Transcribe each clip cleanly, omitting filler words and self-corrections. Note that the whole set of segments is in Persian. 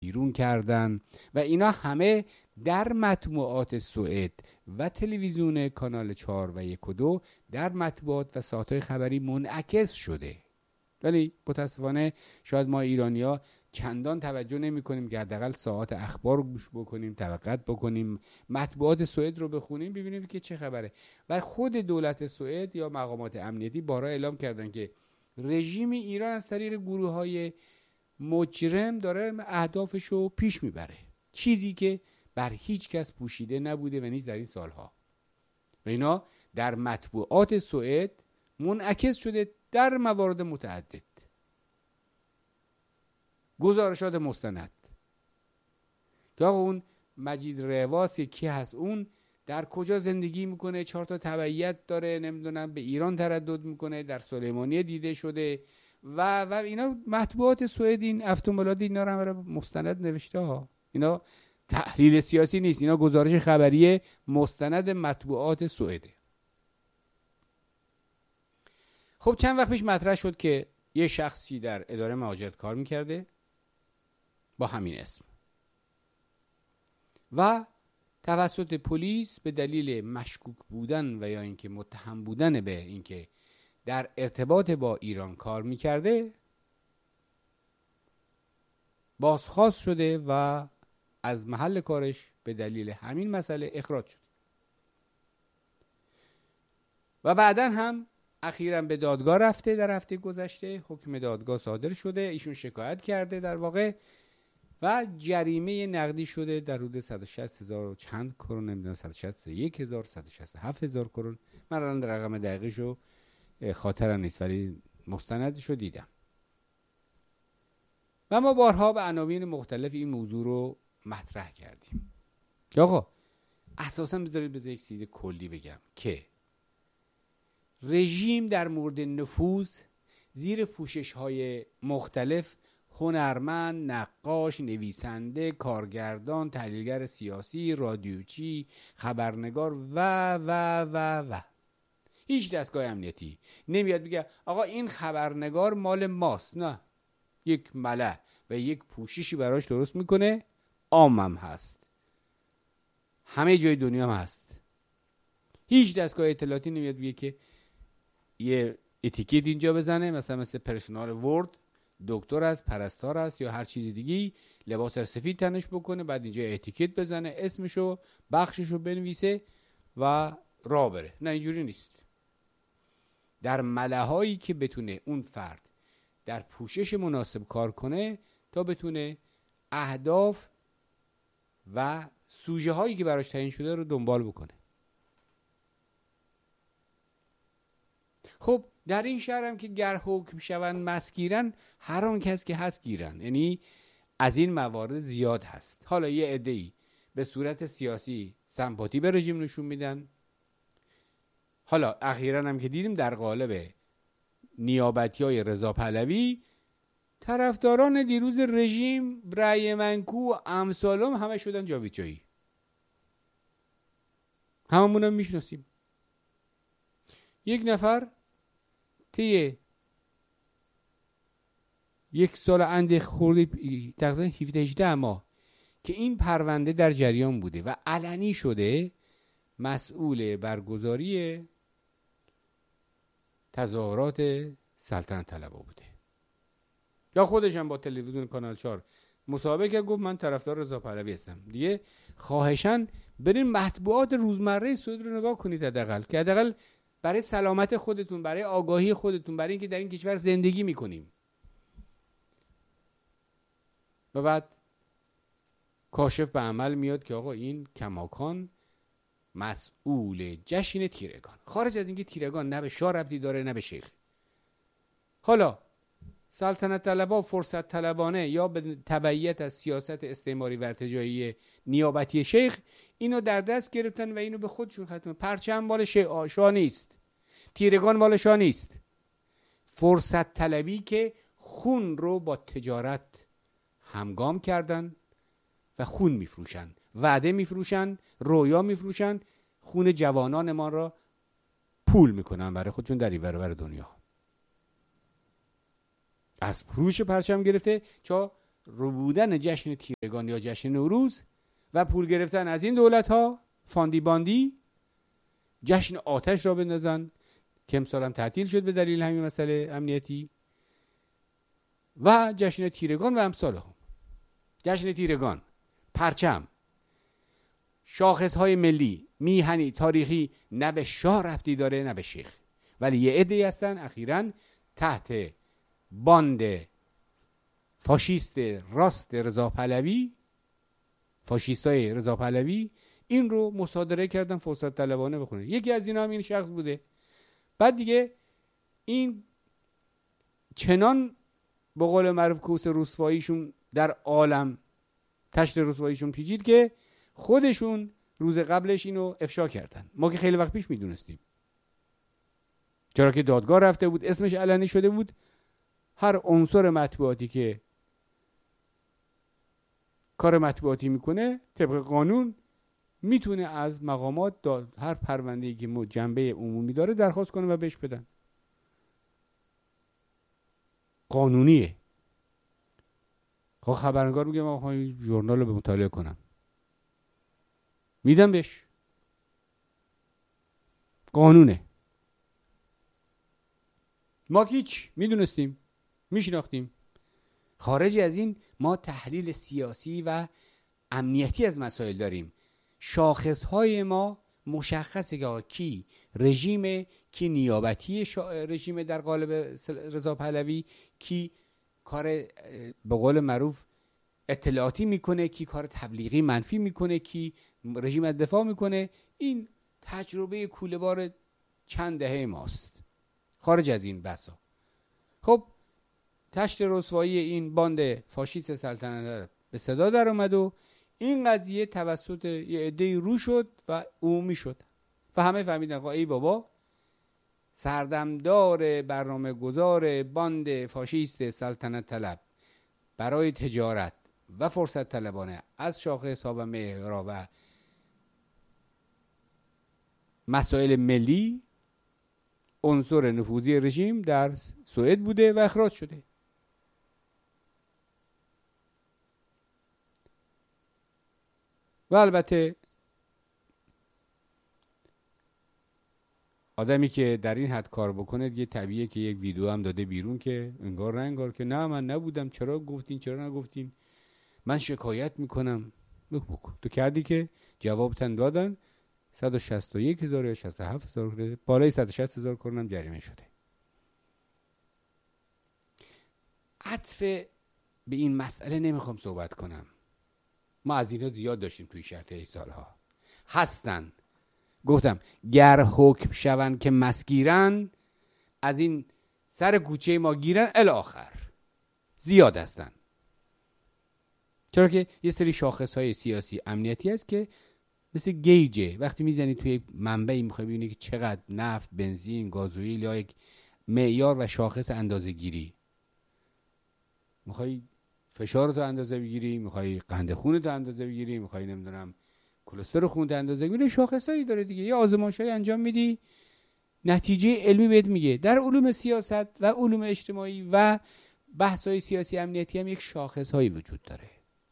بیرون کردن و اینا همه در مطبوعات سوئد و تلویزیون کانال 4 و 1 و 2 در مطبوعات و سایت‌های خبری منعکس شده. ولی متاسفانه شاید ما ایرانی‌ها چندان توجه نمی‌کنیم که حداقل ساعات اخبار رو گوش بکنیم، توقع بکنیم، مطبوعات سوئد رو بخونیم ببینیم که چه خبره. و خود دولت سوئد یا مقامات امنیتی بارها اعلام کردن که رژیم ایران از طریق گروه‌های مجرم داره اهدافش رو پیش میبره، چیزی که بر هیچ کس پوشیده نبوده و نیز در این سالها و اینا در مطبوعات سوئد منعکس شده در موارد متعدد. گزارشات مستند که آقا اون مجید رواس کی هست، اون در کجا زندگی میکنه، 4 تا تبعیت داره، نمیدونم به ایران تردد میکنه، در سلیمانیه دیده شده و اینا مطبوعات سوئد این افتومبلاد اینا رو هم مستند نوشته ها. اینا تحلیل سیاسی نیست، اینا گزارش خبری مستند مطبوعات سوئده. خب چند وقت پیش مطرح شد که یه شخصی در اداره مهاجرت کار میکرده با همین اسم و توسط پلیس به دلیل مشکوک بودن و یا اینکه متهم بودن به اینکه در ارتباط با ایران کار میکرده بازخواست شده و از محل کارش به دلیل همین مسئله اخراج شد و بعداً هم اخیراً به دادگاه رفته. در هفته گذشته حکم دادگاه صادر شده، ایشون شکایت کرده در واقع و جریمه نقدی شده در حدود 160,000 و چند کرون، نمیدونم 161,000 167,000 کرون، من الان رقم دقیقشو خاطرم نیست ولی مستندشو دیدم. و ما بارها به عناوین مختلف این موضوع رو مطرح کردیم. آقا اساساً بذارید یک چیز کلی بگم که رژیم در مورد نفوذ زیر پوشش‌های مختلف هنرمند، نقاش، نویسنده، کارگردان، تحلیلگر سیاسی، رادیوچی، خبرنگار و هیچ دستگاه امنیتی نمیاد بگه آقا این خبرنگار مال ماست. نه، یک ملأ و یک پوششی براش درست میکنه، عامم هست، همه جای دنیا هم هست. هیچ دستگاه اطلاعاتی نمیاد بگه که یه اتیکت اینجا بزنه، مثل پرسونال ورد، دکتر است، پرستار است یا هر چیز دیگی، لباس سفید تنش بکنه، بعد اینجا اتیکت بزنه، اسمشو، بخششو بنویسه و راه بره. نه، اینجوری نیست. در ملأهایی که بتونه اون فرد در پوشش مناسب کار کنه تا بتونه اهداف و سوژه هایی که براش تعیین شده رو دنبال بکنه. خب در این شهر هم که گر حکم شوند مسگیرن، هر آن کس که هست گیرن. یعنی از این موارد زیاد هست. حالا یه عده‌ای به صورت سیاسی سمپاتی به رژیم نشون میدن، حالا اخیراً هم که دیدیم در قالب نیابتی‌های رضا پهلوی طرفداران دیروز رژیم، رأی منکو، امثالم همه شدن جاوید چایی. هممونم میشناسیم. یک نفر طی 1 سال اند خورده، تقریبا 17-18 ماه که این پرونده در جریان بوده و علنی شده، مسئول برگزاری تظاهرات سلطنت طلبها بوده. یا خودش هم با تلویزیون کانال 4 مصاحبه کرد، گفت من طرفدار رضا پهلوی هستم. دیگه خواهشاً برین مطبوعات روزمره سوئد رو نگاه کنید حداقل، که حداقل برای سلامت خودتون، برای آگاهی خودتون، برای اینکه در این کشور زندگی میکنیم. و بعد کاشف به عمل میاد که آقا این کماکان مسئول جشن تیرگان، خارج از اینکه تیرگان نه به شاه ربطی داره نه به شیخ. حالا سلطنت طلبها فرصت طلبانه یا به تبعیت از سیاست استعماری و ارتجاعی نیابتی شیخ اینو در دست گرفتن و اینو به خودشون ختم. پرچم مال شاه نیست، تیرگان مال شاه نیست. فرصت طلبی که خون رو با تجارت همگام کردن و خون میفروشن، وعده میفروشن، رویا میفروشن، خون جوانان ما را پول میکنن برای خودشون در این ور و بر دنیا. از فروش پرچم گرفته تا بودن جشن تیرگان یا جشن نوروز و پول گرفتن از این دولت ها، فاندی باندی، جشن آتش را بندازن که امسال هم تعطیل شد به دلیل همین مسئله امنیتی، و جشن تیرگان و امثال هم. جشن تیرگان، پرچم، شاخصهای ملی، میهنی، تاریخی، نه به شاه ربطی داره نه به شیخ، ولی یه عده‌ای هستن اخیراً تحت باند فاشیست راست رضا پهلوی، فاشیستای رضا پهلوی این رو مصادره کردن فرصت طلبانه بخونه. یکی از اینا هم این شخص بوده. بعد دیگه این چنان به قول معروف کوس رسواییشون در عالم تشت رسواییشون پیچید که خودشون روز قبلش اینو افشا کردن. ما که خیلی وقت پیش میدونستیم، چرا که دادگاه رفته بود، اسمش علنی شده بود. هر عنصر مطبوعاتی که کار مطبوعاتی میکنه طبق قانون میتونه از مقامات هر پرونده‌ای که جنبه عمومی داره درخواست کنه و بهش بدن. قانونیه. خب خبرنگار میگه ما میخوام ژورنال رو به مطالعه کنم، میدم بهش. قانونه. ما که هیچ میدونستیم، میشناختیم. خارج از این ما تحلیل سیاسی و امنیتی از مسائل داریم. شاخصهای ما مشخصه که کی رژیم، کی نیابتی رژیم در قالب رضا پهلوی، کی کار به قول معروف اطلاعاتی میکنه، کی کار تبلیغی منفی میکنه، کی رژیم از دفاع میکنه. این تجربه کوله‌بار چند دهه ماست خارج از این بحثا. خب تشت رسوایی این باند فاشیست سلطنت به صدا در اومد و این قضیه توسط یه عده‌ای رو شد و عمومی شد و همه فهمیدن ای بابا، سردمدار برنامه گذار باند فاشیست سلطنت طلب برای تجارت و فرصت طلبانه از شاخص ها و محورها و مسائل ملی عنصر نفوذی رژیم در سوئد بوده و اخراج شده. و البته آدمی که در این حد کار بکنه دیگه طبیعیه که یک ویدیو هم داده بیرون که انگار نه انگار که نه من نبودم، چرا گفتین چرا نگفتین، من شکایت میکنم. تو کردی که جواب تن دادن 161,000 یا 67,000 بالای 160,000 کرونم جریمه شده. عطف به این مسئله نمیخوام صحبت کنم. ما از اینا زیاد داشتیم توی شرطه سالها هستن. گفتم گر حکم شون که مسگیرن، از این سر کوچه ما گیرن الی آخر. زیاد هستن. چرا که یه سری شاخصهای سیاسی امنیتی هست که مثل گیجه، وقتی میزنی توی منبعی میخوای ببینی که چقدر نفت، بنزین، گازوئیل یا یک معیار و شاخص اندازه گیری، میخوای فشارتو اندازه بگیری، میخوای قند خونتو اندازه بگیری، میخوای نمیدونم کلسترول خونت اندازه بگیری، شاخصایی داره دیگه. یه آزمایشایی انجام میدی، نتیجه علمی بهت میگه. در علوم سیاست و علوم اجتماعی و بحث‌های سیاسی امنیتی هم یک شاخصهایی وجود داره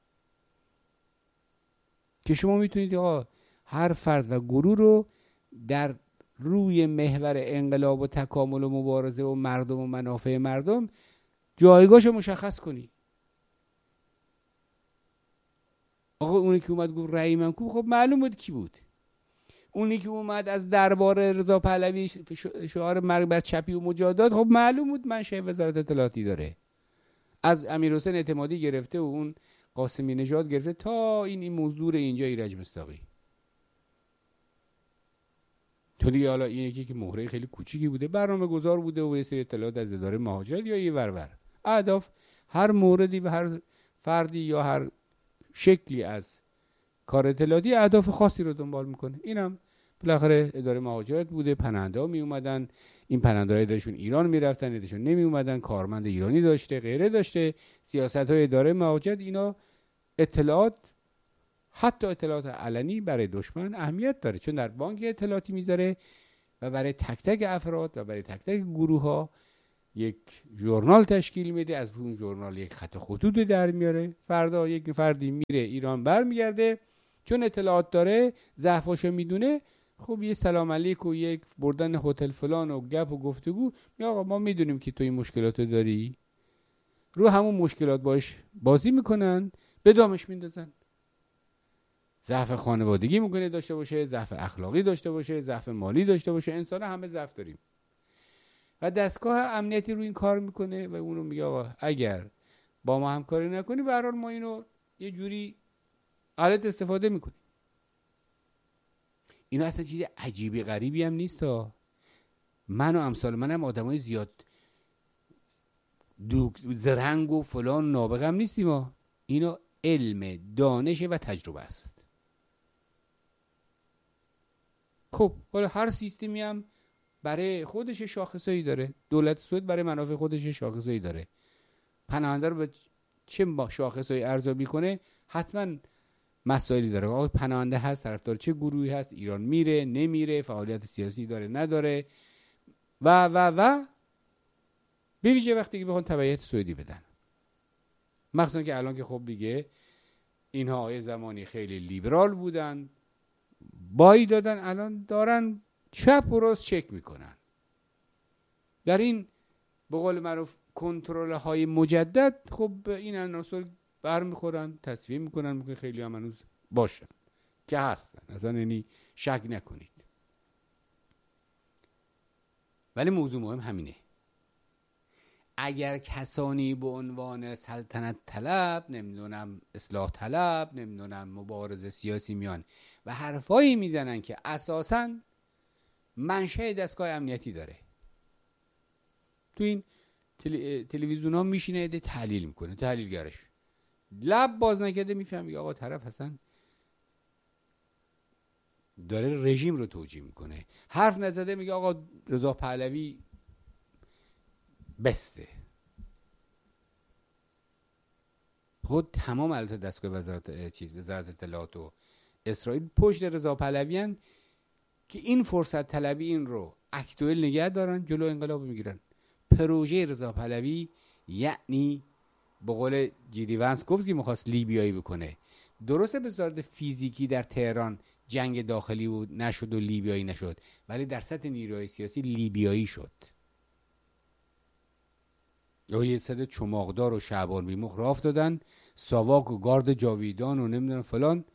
که شما میتونید آقا هر فرد و گروه رو در روی محور انقلاب و تکامل و مبارزه و مردم و منافع مردم جایگاهشو مشخص کنی. آقا اونی که اومد گفت رأی من کو، خب معلوم بود کی بود. اونی که اومد از دربار رضا پهلوی شعار مرگ بر چپی و مجادات، خب معلوم بود منشأ وزارت اطلاعاتی داره. از امیرحسین اعتمادی گرفته و اون قاسمی نژاد گرفته تا این مزدور اینجا ایرج مصداقی. تو دیگه حالا این یکی که مهره خیلی کوچیکی بوده، برنامه گذار بوده و یه سری اطلاعات از اداره مهاجرت یا یه ورور. اهداف هر موردی و هر فردی یا هر شکلی از کار اطلاعاتی اهداف خاصی رو دنبال میکنه. اینم بالاخره اداره مهاجرت بوده، پناهنده‌ها می اومدن، این پناهنده‌ها داشتون ایران میرفتن، ایشون نمی اومدن، کارمند ایرانی داشته، غیره داشته، سیاست‌های اداره مهاجرت. اینا اطلاعات، حتی اطلاعات علنی برای دشمن اهمیت داره، چون در بانک اطلاعاتی میذاره و برای تک تک افراد و برای تک تک گروه‌ها یک ژورنال تشکیل میده، از اون ژورنال یک خط خطوط در میاره، فردا یک فردی میره ایران برمیگرده، چون اطلاعات داره، ضعفاشو میدونه، خب یه سلام علیک و یک بردن هتل فلان و گپ و گفتگو، یا آقا ما میدونیم که تو این مشکلاتو داری، رو همون مشکلات باش بازی میکنن، به دامش میندازن. ضعف خانوادگی ممکنه داشته باشه، ضعف اخلاقی داشته باشه، ضعف مالی داشته باشه، انسان همه ضعف داریم و دستگاه امنیتی رو این کار میکنه و اونو میگه آقا اگر با ما همکاری نکنی به هر حال ما اینو یه جوری ازت استفاده میکنیم. اینا اصلا چیز عجیبی غریبی هم نیست ها. من و امثال منم آدمای زیاد زرنگ و فلان نابغه هم نیستیم ها. اینا علم، دانش و تجربه است. خب حالا هر سیستمی هم برای خودش شاخصایی داره. دولت سوئد برای منافع خودش شاخصایی داره. پناهنده رو به چه شاخصایی ارزیابی کنه؟ حتما مسائلی داره. آقا پناهنده هست، طرفدار چه گروهی هست، ایران میره نمیره، فعالیت سیاسی داره نداره و به ویژه وقتی که بخوان تبعیت سوئدی بدن. مخصوصا که الان که خب دیگه اینها یه زمانی خیلی لیبرال بودن، بایی دادن، الان دارن چپ و راست چک میکنن. در این به قول معروف کنترل های مجدد خب این عناصر برمیخورن، تصفیه میکنن، ممکن خیلی هم هنوز باشن که هستن، اصلا یعنی شک نکنید. ولی موضوع مهم همینه. اگر کسانی به عنوان سلطنت طلب، نمیدونم اصلاح طلب، نمیدونم مبارزه سیاسی میان و حرفایی میزنن که اساساً منشأ دستگاه امنیتی داره، تو این تلویزیون ها میشینه ده تحلیل میکنه، تحلیلگرش لب باز نکرده میفهمی آقا طرف حسن داره رژیم رو توجیه میکنه، حرف نزده میگه آقا رضا پهلوی بسته. خود تمام البته دستگاه وزارت اطلاعات و اسرائیل پشت رضا پهلویان که این فرصت طلبی این رو اکتوئل نگه دارن، جلو انقلاب میگیرن. پروژه رضا پهلوی یعنی به قول جیدی ونس گفت که میخواست لیبیایی بکنه. درسته به صورت فیزیکی در تهران جنگ داخلی و نشد و لیبیایی نشد، ولی در سطح نیروهای سیاسی لیبیایی شد. یه سر چماقدار و شعبان بیمخ راه افتادن، ساواک و گارد جاویدان و نمیدونم فلان.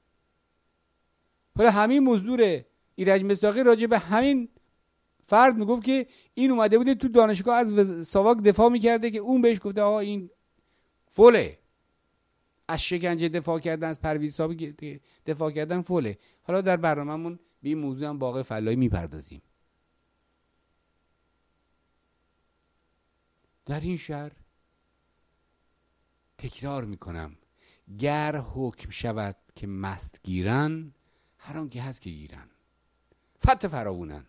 حالا همین مزدور ایرج مصداقی راجع به همین فرد میگفت که این اومده بوده تو دانشگاه از ساواک دفاع میکرده که اون بهش گفته آقا این فوله، از شکنجه دفاع کردن، از پرویز صاحب دفاع کردن فوله. حالا در برنامه‌مون به این موضوع هم باقی فلایی میپردازیم. در این شهر تکرار میکنم، گر حکم شود که مست گیرن، هر آن که هست که گیرن، فت فراوونن.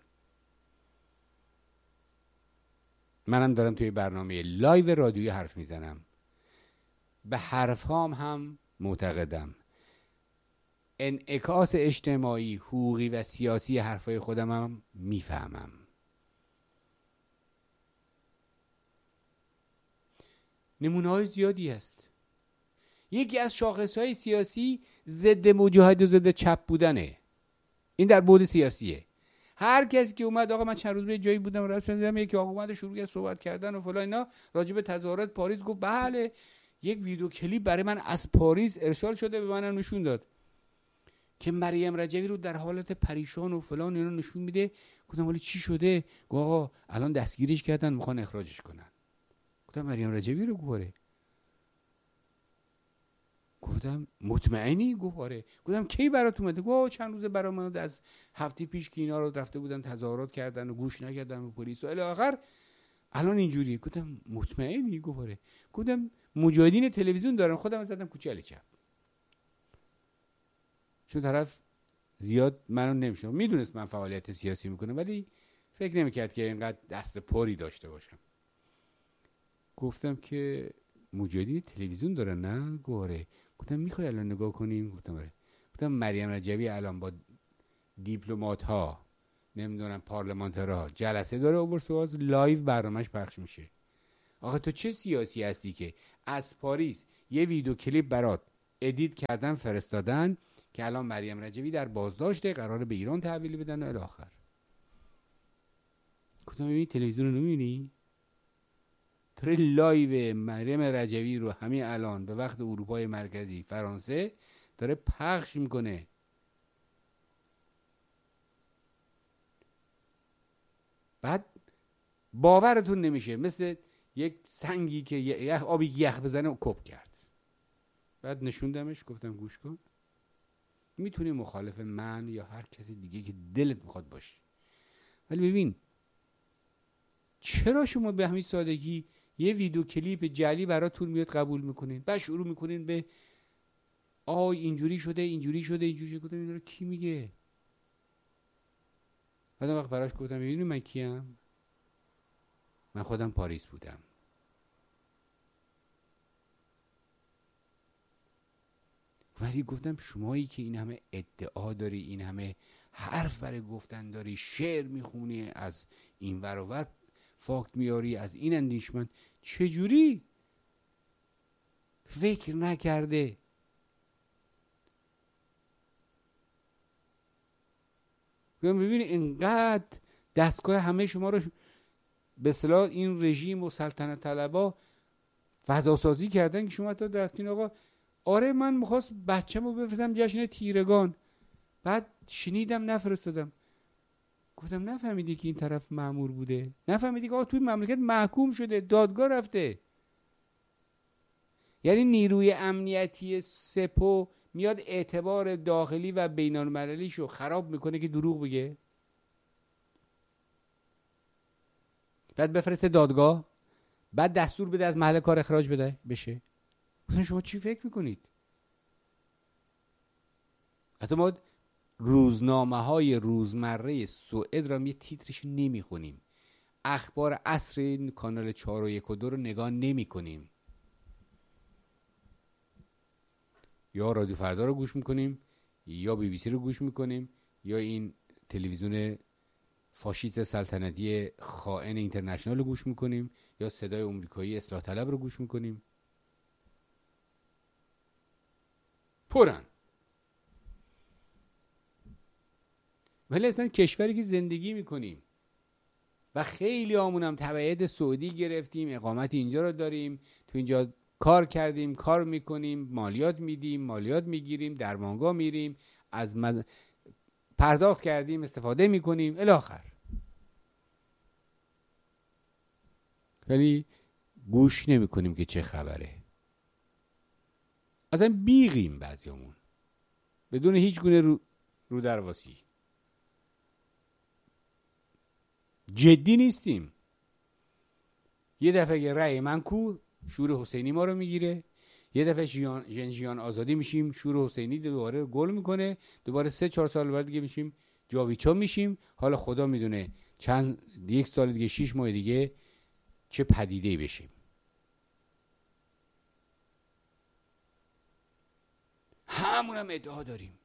منم دارم توی برنامه لایو رادیویی حرف میزنم، به حرفام هم معتقدم، انعکاس اجتماعی، حقوقی و سیاسی حرفای خودم هم میفهمم. نمونه‌های زیادی هست. یکی از شاخصهای سیاسی ضد مجاهد و ضد چپ بودنه. این در بعد سیاسیه. هر کسی که اومد آقا من چند روز به جایی بودم رفتم دیدم یکی آقا اومد شروع کرد صحبت کردن و فلان اینا راجع به تظاهرات پاریس، گفت بله یک ویدیو کلیپ برای من از پاریس ارسال شده، به منم نشون داد که مریم رجوی رو در حالت پریشان و فلان اینا نشون میده. گفتم ولی چی شده؟ گفت آقا الان دستگیریش کردن میخوان اخراجش کنن. گفتم مریم رجوی رو گوره؟ گفتم مطمئنی؟ گفت آره. گفتم کی برات اومده؟ گفت چند روز برام اومد، از هفته پیش که اینا رو رفته بودن تظاهرات کردن و گوش نکردن و پلیس و الی آخر الان اینجوریه. گفتم مطمئنی؟ گفت آره. گفتم مجاهدین تلویزیون دارن. خودم زدم کوچه علی چپ، چون طرف زیاد منو نمیشه، میدونست من فعالیت سیاسی میکنم ولی فکر نمیکرد که اینقدر دست پری داشته باشم. گفتم که مجاهدین تلویزیون دارن نه؟ گفت آره. گفتم میخوای الان نگاه کنیم؟ گفتم آره. گفتم مریم رجوی الان با دیپلمات ها نمیدونم پارلمانترها جلسه داره اوورسواز لایو برنامهش پخش میشه. آخه تو چه سیاسی هستی که از پاریس یه ویدیو کلیپ برات ادیت کردن فرستادن که الان مریم رجوی در بازداشته، قراره به ایران تحویل بدن و الی آخر. گفتم ببین تلویزیون رو نمیبینی؟ تو لایو مریم رجوی رو همین الان به وقت اروپای مرکزی فرانسه داره پخش میکنه. بعد باورتون نمیشه، مثل یک سنگی که یخ آبی یخ بزنه و کپ کرد. بعد نشوندمش، گفتم گوش کن، میتونی مخالف من یا هر کسی دیگه که دلت میخواد باشی، ولی ببین چرا شما به همین سادگی یه ویدیو کلیپ جعلی براتون میاد قبول میکنین، بعد شروع میکنین به اینجوری شده اینجوری شده اینجوری شده. گفتم این رو کی میگه؟ بعد وقت براش گفتم ببینید من کیم؟ من خودم پاریس بودم. ولی گفتم شمایی که این همه ادعا داری، این همه حرف برای گفتن داری، شعر میخونی، از این ور و ور فاکت میاری، از این اندیشمند، چجوری فکر نکرده ببین اینقدر دستگاه همه شما رو به اصطلاح این رژیم و سلطنت طلبا فضا سازی کردن که شما تا رفتین آقا آره من میخواست بچه‌مو بفرستم جشن تیرگان، بعد شنیدم نفرستادم. گفتم نفهمیدی که این طرف مأمور بوده؟ نفهمیدی که آقا توی مملکت محکوم شده، دادگاه رفته؟ یعنی نیروی امنیتی سپو میاد اعتبار داخلی و بین‌المللیشو خراب میکنه که دروغ بگه، بعد بفرسته دادگاه، بعد دستور بده از محل کار اخراج بشه. مثلا شما چی فکر میکنید؟ حتی ما روزنامه‌های روزمره سوئد را یه تیترش نمیخونیم، اخبار عصر این کانال 4 و 1 و 2 رو نگاه نمی‌کنیم، یا رادیو فردا رو گوش میکنیم، یا بی بی سی رو گوش میکنیم، یا این تلویزیون فاشیست سلطنتی خائن اینترنشنال رو گوش میکنیم، یا صدای آمریکایی اصلاح طلب رو گوش میکنیم. پرن. ولی اصلا کشوری که زندگی میکنیم و خیلی همونم تبعیت سعودی گرفتیم، اقامت اینجا رو داریم، تو اینجا کار کردیم، کار میکنیم، مالیات میدیم، مالیات میگیریم، درمانگاه میریم، از پرداخت کردیم، استفاده میکنیم الی آخر، ولی گوش نمیکنیم که چه خبره. اصلا بیغیم بعضیامون بدون هیچ گونه رو درواسی، جدی نیستیم. یه دفعه یه رأی من کو شور حسینی ما رو میگیره، یه دفعه جنجیان آزادی میشیم شور حسینی دوباره گل میکنه، دوباره 3-4 سال بعد دیگه میشیم جاویچا میشیم. حالا خدا میدونه یک سال دیگه 6 ماه دیگه چه پدیده‌ای بشیم. همونم ادعا داریم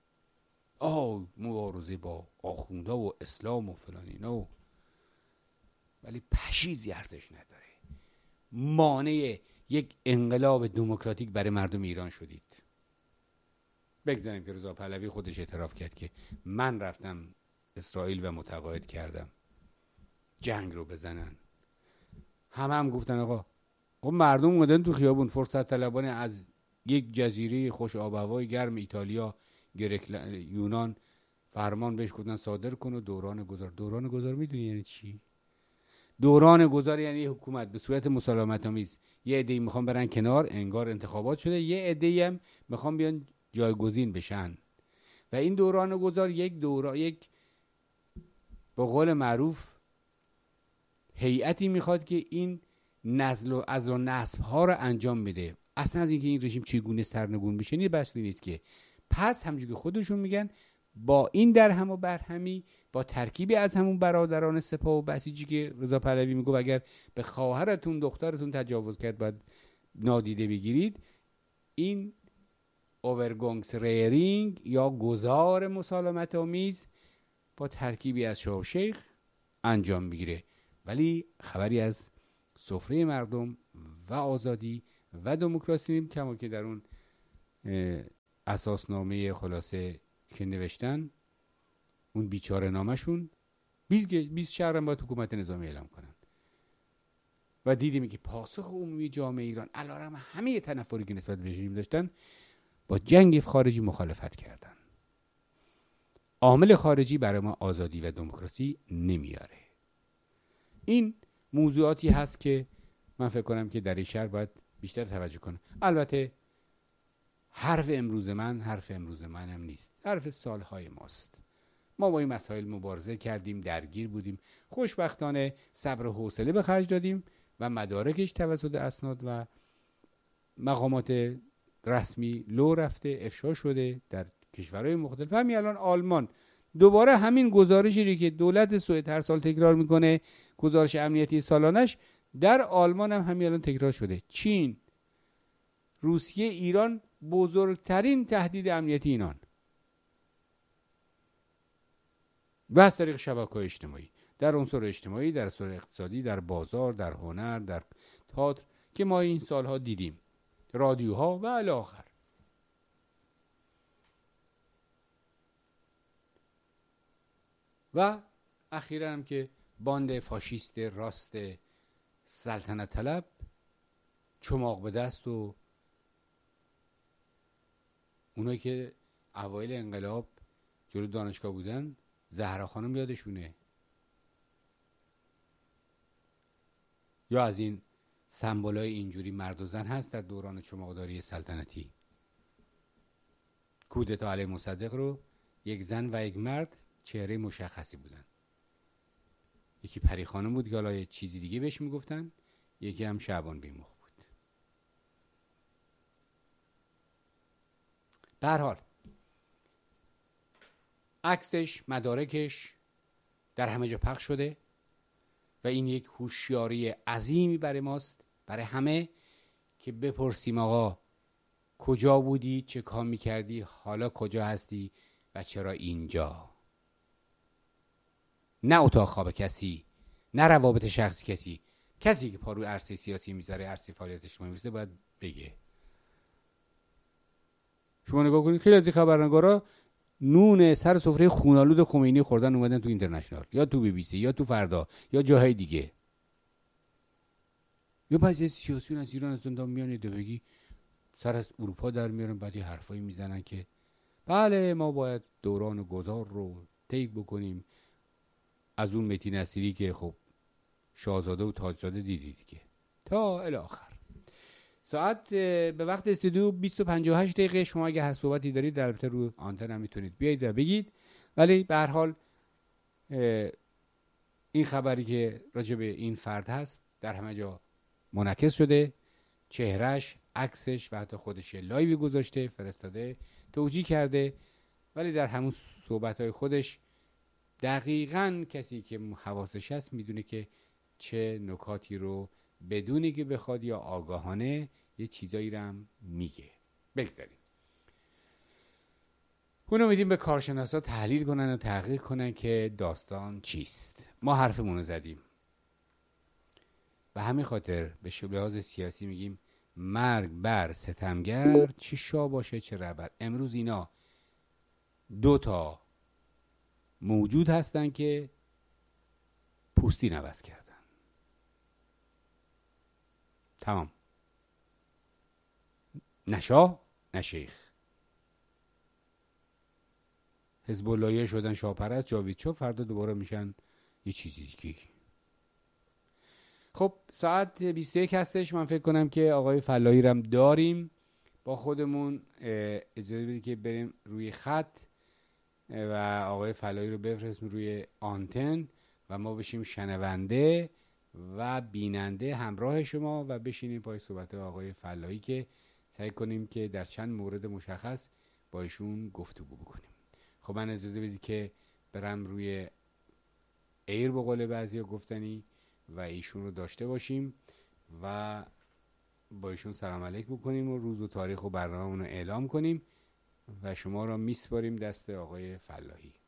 مبارزه با آخوندا و اسلام و فلان اینا، ولی پشیزی ارزش نداره. مانع یک انقلاب دموکراتیک برای مردم ایران شدید. بگذاریم که رضا پهلوی خودش اعتراف کرد که من رفتم اسرائیل و متقاعد کردم جنگ رو بزنن. هم گفتن آقا مردم اومدن تو خیابون، فرصت طلبانه از یک جزیره خوش آب و هوای گرم ایتالیا یونان فرمان بهش گفتن صادر کن و دوران گذار میدونی یعنی چی؟ دوران گذار یعنی حکومت به صورت مسالمت آمیز یه عده‌ای میخوان برن کنار، انگار انتخابات شده، یه عده‌ای هم میخوان بیان جایگزین بشن، و این دوران گذار یک به قول معروف هیئتی میخواد که این نزل و عزل و نصب ها رو انجام بده. اصلا از اینکه این رژیم چگونه سرنگون بشه نیست، بحثی نیست که. پس همونجوری که خودشون میگن با این درهم و برهمی، با ترکیبی از همون برادران سپاه و بسیجی که رضا پهلوی میگه اگر به خواهرتون دخترتون تجاوز کرد باید نادیده بگیرید، این اوورگونگس ریرینگ یا گذار مسالمت آمیز با ترکیبی از شاه و شیخ انجام میگیره، ولی خبری از سفره مردم و آزادی و دموکراسی نیم، کما که در اون اساسنامه خلاصه که نوشتن، اون بیچاره نامشون 20 شهر هم باید حکومت نظامی اعلام کنن. و دیدیم که پاسخ عمومی جامعه ایران علیرغم همه تنفری که نسبت به رژیم داشتن با جنگ خارجی مخالفت کردن. عامل خارجی برای ما آزادی و دموکراسی نمیاره. این موضوعاتی هست که من فکر کنم که در این شهر باید بیشتر توجه کنم. البته حرف امروز من هم نیست، حرف سالهای ماست. ما با این مسائل مبارزه کردیم، درگیر بودیم، خوشبختانه صبر و حوصله به خرج دادیم و مدارکش توسط اسناد و مقامات رسمی لو رفته، افشا شده در کشورهای مختلف. همین الان آلمان دوباره همین گزارشی که دولت سوئد هر سال تکرار میکنه، گزارش امنیتی سالانش، در آلمان هم همین الان تکرار شده. چین، روسیه، ایران بزرگترین تهدید امنیتی اینان و از طریق شبکه‌های اجتماعی، در عنصر اجتماعی، در عنصر اقتصادی، در بازار، در هنر، در تئاتر که ما این سالها دیدیم، رادیوها و الی آخر. و اخیراً هم که باند فاشیست راست سلطنت طلب چماق به دست و اونایی که اوایل انقلاب جلو دانشگاه بودن، زهرا خانم یادشونه، یا از این سمبولای اینجوری مرد و زن هست در دوران چماقداری سلطنتی. کودتا علیه مصدق رو یک زن و یک مرد چهره مشخصی بودن. یکی پری خانم بود که حالا یه چیزی دیگه بهش میگفتن، یکی هم شعبان بیمخ بود. به هر حال عکسش، مدارکش در همه جا پخش شده و این یک هوشیاری عظیمی برای ماست، برای همه، که بپرسیم آقا کجا بودی، چه کار میکردی، حالا کجا هستی و چرا اینجا؟ نه اتاق خواب کسی، نه روابط شخصی کسی که پا روی عرصه سیاسی میذاره، عرصه فعالیت اجتماعی میذاره، باید بگه. شما نگاه کنید خیلی از این خبرنگارا نون سر سفره خونالود خمینی خوردن، اومدن تو اینترنشنال یا تو بی بی سی یا تو فردا یا جاهای دیگه. یا بعضی سیاسیون از ایران از زندان میان بگی سر از اروپا در میارن، بعد یه حرفایی میزنن که بله ما باید دوران گذار رو طی بکنیم. از اون متی نصیری که خب شاهزاده و تاجزاده دیدی دیگه، تا الی آخر. ساعت به وقت استودیو 20:58 دقیقه. شما اگه هر صحبتی دارید در البته رو آنتن هم میتونید بیایید و بگید، ولی به هر حال این خبری که راجع به این فرد هست در همه جا منعکس شده. چهرهش، عکسش و حتی خودش لایوی گذاشته، فرستاده، توجیه کرده، ولی در همون صحبت‌های خودش دقیقاً کسی که حواسش هست میدونه که چه نکاتی رو بدونی که بخواد یا آگاهانه یه چیزایی رو هم میگه. بگذاریم اونو میدیم به کارشناسا تحلیل کنن و تحقیق کنن که داستان چیست. ما حرفمون رو زدیم. به همین خاطر به لحاظ سیاسی میگیم مرگ بر ستمگر، چه شاه باشه چه رهبر. امروز اینا دو تا موجود هستن که پوستین عوض کردن. تمام. نه شاه نه شیخ. حزب اللهی شدن شاه پرست، جاوید چو، فردا دوباره میشن یه چیزی دیگه. خب ساعت 21 هستش. من فکر کنم که آقای فلاحی رم داریم با خودمون. اجازه بدید که بریم روی خط و آقای فلاحی رو بفرستیم روی آنتن و ما بشیم شنونده و بیننده همراه شما و بشینیم پای صحبت آقای فلاحی که سعی کنیم که در چند مورد مشخص با ایشون گفتگو بکنیم. خب من اجازه بدید که برم روی ایر به قول بعضیا گفتنی و ایشون رو داشته باشیم و با ایشون سلام علیک بکنیم و روز و تاریخ و برنامه‌مون رو اعلام کنیم و شما را میسپاریم دست آقای فلاحی.